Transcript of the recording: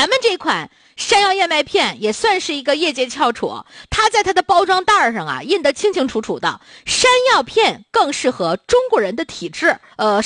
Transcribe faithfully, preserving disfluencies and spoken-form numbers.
咱们这款山药燕麦片也算是一个业界翘楚，它在它的包装袋上啊印得清清楚楚的，山药片更适合中国人的体质，呃。